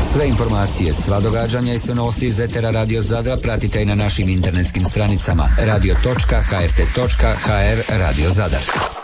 Sve informacije, sva događanja i sve novosti iz etera Radio Zadra pratite i na našim internetskim stranicama radio.hrt.hr Radio Zadar.